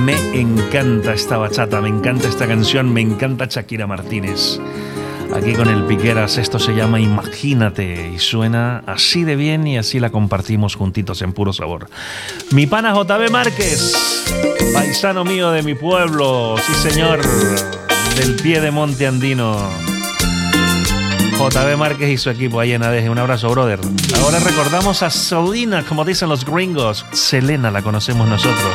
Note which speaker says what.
Speaker 1: Me encanta esta bachata, me encanta esta canción, me encanta Shakira Martínez. Aquí con el Piqueras, esto se llama Imagínate y suena así de bien y así la compartimos juntitos en puro sabor. Mi pana JB Márquez, paisano mío de mi pueblo, sí señor, del pie de monte andino. JB Márquez y su equipo ahí en ADG. Un abrazo, brother. Ahora recordamos a Selena, como dicen los gringos. Selena la conocemos nosotros.